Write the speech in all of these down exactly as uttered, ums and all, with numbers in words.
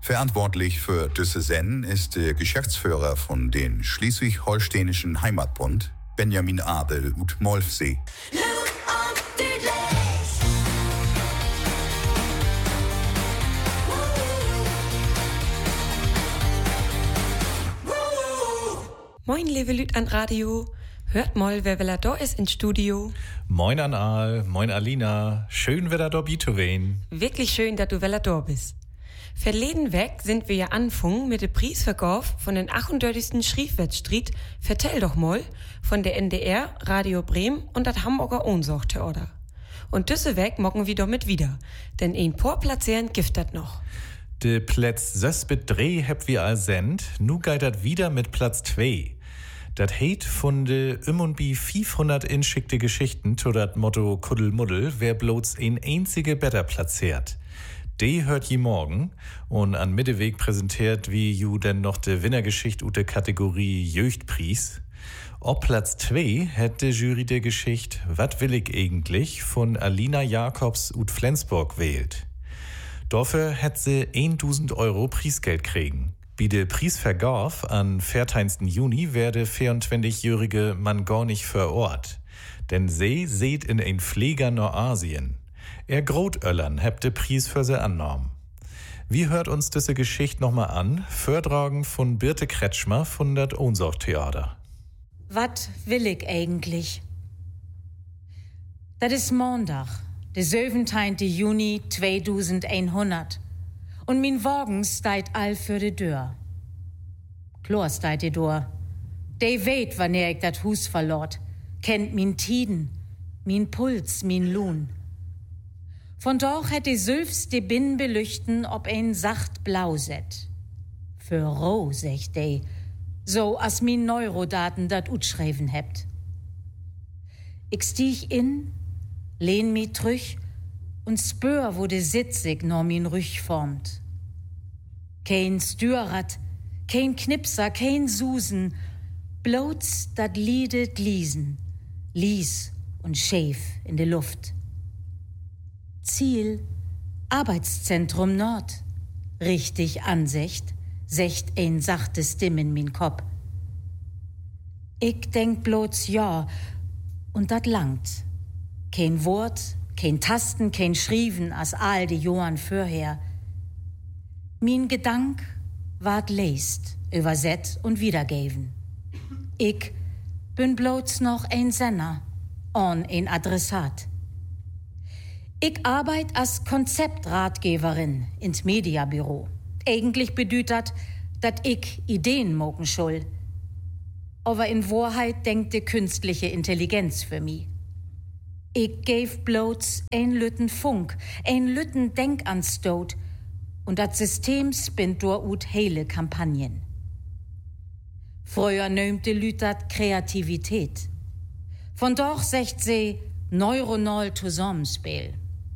Verantwortlich für diese Sendung ist der Geschäftsführer von den Schleswig-Holsteinischen Heimatbund, Benjamin Abel ut Molfsee. Moin, liebe Lüt an Radio. Hört mal, wer will da ist ins Studio. Moin an Al, moin Alina. Schön, wer da da bitowen. Wirklich schön, dass du wer da bist. Verleden weg sind wir ja anfangen mit dem Preisverkauf von den achtunddreißigsten Schriefwettstried. Vertell doch mal von der N D R, Radio Bremen und das Hamburger Ohnsorgtheater. Und düsse weg mocken wir damit wieder, denn ein paar platzieren gibt das noch. De Platz sös bedreh heb wir all send, nu geit dat wieder mit Platz zwei. Dat heit von de im und bi fünfhundert inschickte Geschichten to dat Motto Kuddelmuddel, wer bloß ein einzige Better platziert. De hört je morgen und an Mitteweg präsentiert wie ju denn noch de Winnergeschicht ut de Kategorie Jöchtpreis. Ob Platz zwei hätt de Jury de Geschicht Wat will ich eigentlich von Alina Jacobs ut Flensburg wählt. Dafür hätt sie tausend Euro Preisgeld kriegen. Wie der Preisvergauf an vierzehnten Juni werde vierundzwanzigjährige Mann gar nicht vor Ort. Denn sie seht in ein Pfleger nach Asien. Er Grotöllern hebt de Preis für sie annahm. Wie hört uns diese Geschichte nochmal an? Vortragen von Birte Kretschmer von dat Ohnsorgtheater. Wat will ich eigentlich? Das ist Montag, der siebzehnten Juni zweitausendeinhundert. Und min Wagen steit all für de Dörr. Klar steit de Dörr. De weet, wann ich dat Hus verlort. Kennt min Tiden, min Puls, min Lohn. Von doch hätt de Sülfs de Binnen belüchten, ob ein sacht blau set. Für roh, sech de, so as min Neurodaten dat utschreiben hebt. Ich stieg in, lehn mi trüch, und spür, wo de Sitzig noch min Rüch formt. Kein Stürrad, kein Knipser, kein Susen, bloß dat liedet Liesen, Lies und Schäf in de Luft. Ziel, Arbeitszentrum Nord. Richtig Ansicht, secht ein sachte Stimm in min Kopf. Ich denk bloß ja, und dat langt. Kein Wort, kein Tasten, kein Schrieven, as all die Johann vorher. Min Gedank ward lest, überset und wiedergeben. Ich bin bloß noch ein Senner, on ein Adressat. Ich arbeit als Konzeptratgeberin ins Mediabüro. Eigentlich bedüht dat, dat ich Ideen moken schul. Aber in Wahrheit denkt die künstliche Intelligenz für mi. Ich gäf bloß ein Lütten Funk, ein Lütten Denkanstot und das System spinnt durch ut hele Kampagnen. Früher nömte Lüt dat Kreativität. Von doch secht sie neuronal Zusammenspiel.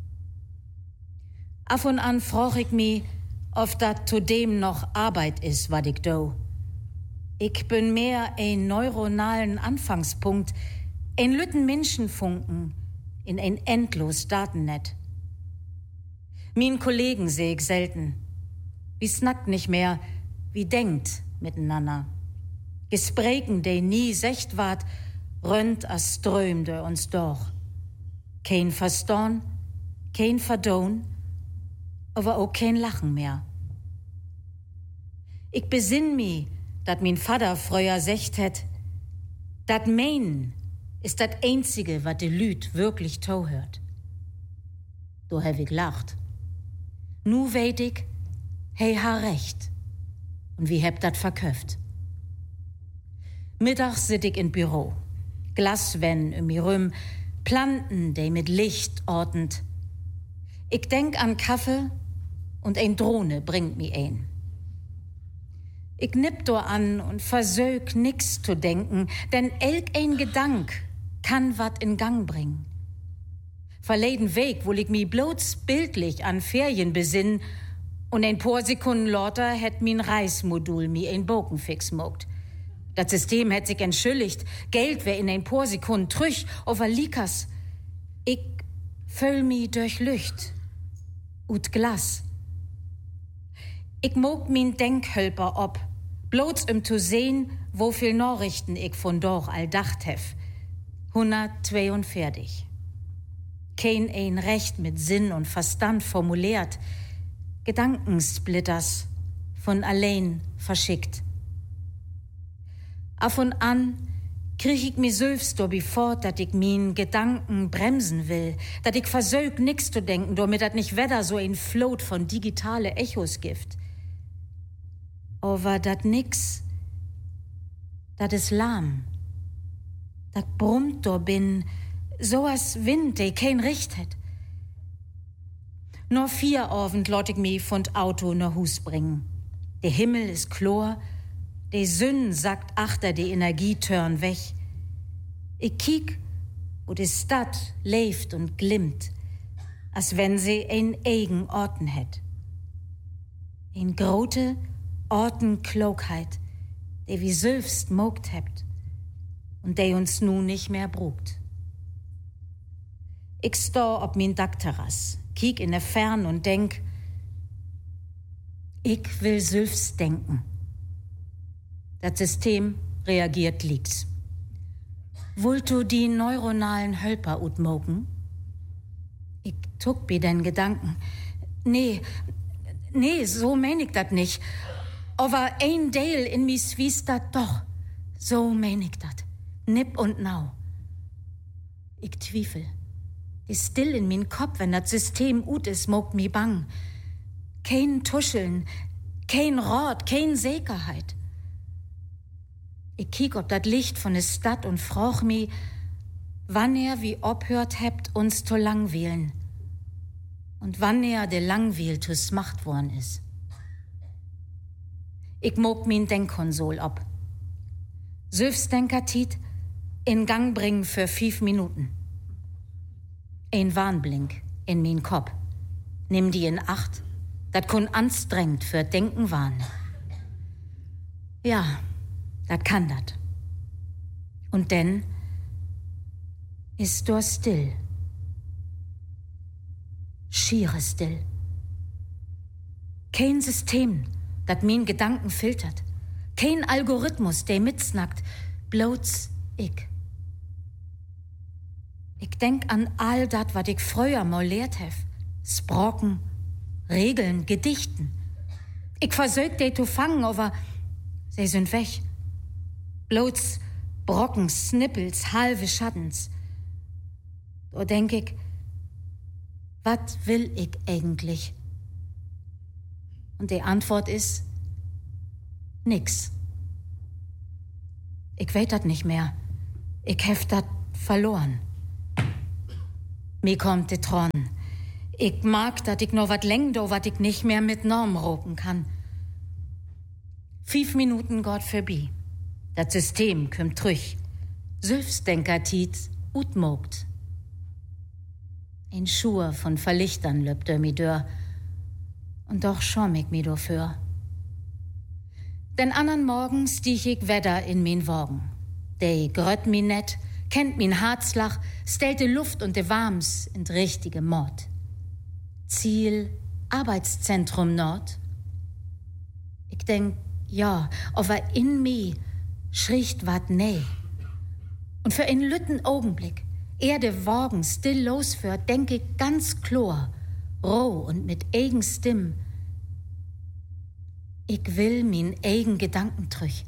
Af und an froch ich mi, ob dat zudem noch Arbeit is, wat ich do. Ich bin mehr ein neuronalen Anfangspunkt, ein Lütten Menschenfunken, in ein endlos Datennet. Min Kollegen seh ich selten. Wie snackt nicht mehr, wie denkt miteinander. Gesprächen, de nie secht ward, rönt as strömde uns doch. Kein Verstorn, kein Verdohn, aber auch kein Lachen mehr. Ich besinn mi, dat min Vater früher secht het, dat Meinen ist das Einzige, was de Lüt wirklich tau hört. Do hab ich lacht. Nu weet ich, hey ha recht. Und wie heb dat verköft. Mittags sit ich in Büro. Glaswänn um mir rum, Planten, de mit Licht ordnet. Ich denk an Kaffee und ein Drohne bringt mi ein. Ich nipp do an und versög nix zu denken, denn elk ein Gedank kann wat in Gang bringen. Verleden Weg, wo ich mi bloß bildlich an Ferien besinn und ein paar Sekunden lauter hätt min Reismodul mi ein Bogen fix mogt. Das System hätt sich entschuldigt, Geld wär in ein paar Sekunden trüch, over Likas. Ich füll mi durch Lücht ut Glas. Ich mog min Denkhölper ob, bloß um zu sehen, wo viel Nachrichten ich von doch all dacht hef. hundertzweiundvierzig. Kein ein Recht mit Sinn und Verstand formuliert, Gedankensplitters von allein verschickt. Af und an krieg ich mir selbst dobi fort, dat ich min Gedanken bremsen will, dat ich versög nix zu denken, damit dat nicht wedder so ein Float von digitale Echos gibt. Aber dat nix, dat is lahm. Dat brummt do bin, so as Wind, de kein Richt het. Nur vier Abend lot ich mi von Auto nach Hus bringen. Der Himmel ist chlor, de Sünn sagt achter de Energietörn weg. Ich kiek, wo de Stadt lebt und glimmt, als wenn sie ein eigen Orten hätt. Ein grote Ortenklugheit, de wie selbst mogt hebt und de uns nun nicht mehr brugt. Ich steh ob min Dachterrass, kiek in der Fern und denk, ich will selbst denken. Das System reagiert liegt's. Wollt du die neuronalen Hölper utmogen? Ich tuck bi den Gedanken. Nee, nee, so mein ich dat nicht. Aber ein Teil in mi wies dat doch. So mein ich dat. Nipp und nau. Ich zwiefel. Die still in min Kopf, wenn dat System ut is, mogt mi bang. Kein Tuscheln, kein Rat, kein Sicherheit. Ich kiek ob dat Licht von der Stadt und froch mi, wann er wie obhört hebt uns zu langweilen und wann er de Langweil tus Macht worden is. Ich mog min Denkkonsol ab. Selbstdenkertit in Gang bringen für fünf Minuten. Ein Warnblink in min Kopf. Nimm die in Acht, dat kun anstrengend für Denken warn. Ja, dat kann dat. Und denn ist du still. Schiere still. Kein System, dat min Gedanken filtert. Kein Algorithmus, der mitsnackt. Bloß ich. Ich denk an all dat, wat ich früher mal lehrt hef. Sprocken, Regeln, Gedichten. Ich versög de zu fangen, aber sie sind weg. Bloß Brocken, Snippels, halbe Schattens. Da denk ich, was will ich eigentlich? Und die Antwort ist, nix. Ich weet dat nicht mehr. Ich hef dat verloren. Mir kommt de Tron. Ich mag, dat ich noch wat läng do, wat ich nicht mehr mit Norm roken kann. Fünf Minuten Gott vorbei. Das System kümmt trüch. Selbstdenkertit utmogt. Ein Schur von Verlichtern löbt er mi dör. Und doch schäum ich mi dafür. Den andern Morgen stieg ich wedder in min Wagen. Dei grött mi net, kennt min Herzlach, stellte Luft und de Warms in richtige Mord. Ziel Arbeitszentrum Nord. Ich denk, ja, aber in mi schricht wat nee. Und für einen lütten Augenblick, er de Wagen still losführt, denk ich ganz klar, roh und mit eigen Stimm, ich will min eigen Gedanken trüch.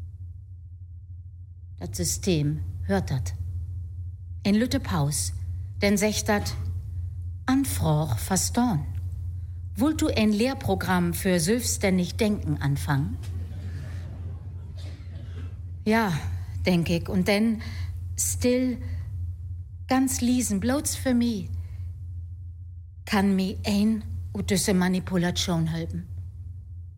Das System hört dat. In lütte Paus, denn secht dat, Anfroch verstorn. Wollt du ein Lehrprogramm für selbstständig Denken anfangen? Ja, denk ich, und denn still, ganz liesen, bloß für mi, kann mi ein und diese Manipulation helfen.